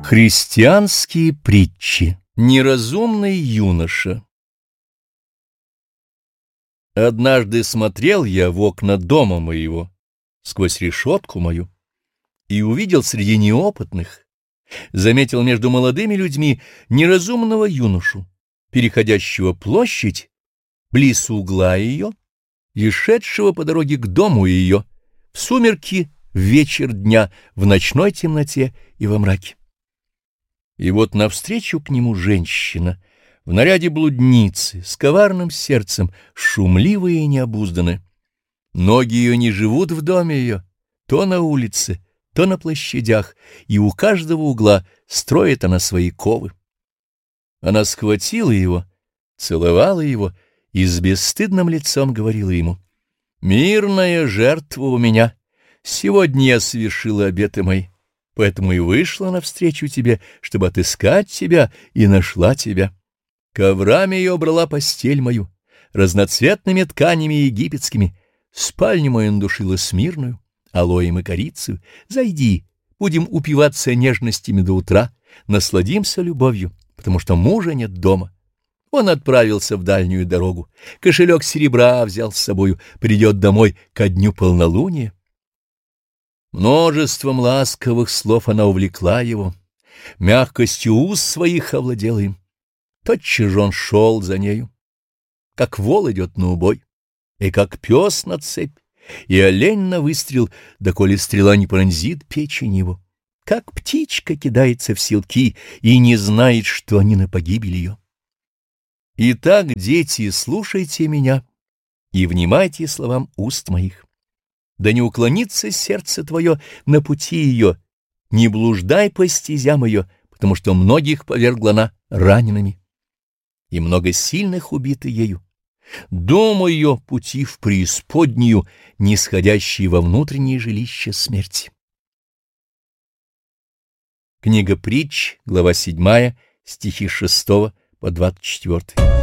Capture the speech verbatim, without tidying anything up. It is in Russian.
Христианские притчи. Неразумный юноша. Однажды смотрел я в окна дома моего, сквозь решетку мою, и увидел среди неопытных, заметил между молодыми людьми неразумного юношу, переходящего площадь, близ угла ее, и шедшего по дороге к дому ее, в сумерки, в вечер дня, в ночной темноте и во мраке. И вот навстречу к нему женщина, в наряде блудницы, с коварным сердцем, шумливая и необузданная. Ноги ее не живут в доме ее, то на улице, то на площадях, и у каждого угла строит она свои ковы. Она схватила его, целовала его и с бесстыдным лицом говорила ему: «Мирная жертва у меня, сегодня я совершила обеты мои, поэтому и вышла навстречу тебе, чтобы отыскать тебя, и нашла тебя. Коврами ее брала постель мою, разноцветными тканями египетскими, спальню мою надушила смирную, алоем и корицей. Зайди, будем упиваться нежностями до утра, насладимся любовью, потому что мужа нет дома. Он отправился в дальнюю дорогу, кошелек серебра взял с собою, придет домой ко дню полнолуния». Множеством ласковых слов она увлекла его, мягкостью уст своих овладела им. Тотчас же он шел за нею, как вол идет на убой, и как пес на цепь, и олень на выстрел, доколе стрела не пронзит печень его, как птичка кидается в селки и не знает, что они на погибель ее. Итак, дети, слушайте меня и внимайте словам уст моих. Да не уклонится сердце твое на пути ее, не блуждай по стезям ее, потому что многих повергла она ранеными, и много сильных убиты ею. Дом ее пути в преисподнюю, нисходящие во внутреннее жилище смерти. Книга притч, глава седьмая, стихи с шестого по двадцать четвёртый.